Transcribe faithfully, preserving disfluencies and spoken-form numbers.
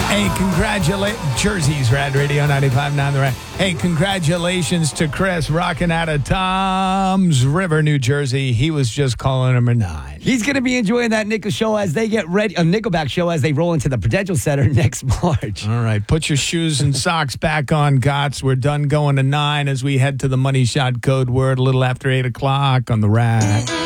Hey, congratulations. Jersey's Rad Radio ninety-five point nine The Rad. Hey, congratulations to Chris rocking out of Tom's River, New Jersey. He was just calling number nine. He's going to be enjoying that Nickel show as they get ready, a Nickelback show as they roll into the Prudential Center next March. All right, put your shoes and socks back on, Gots. We're done going to nine as we head to the Money Shot code word a little after eight o'clock on The Rad.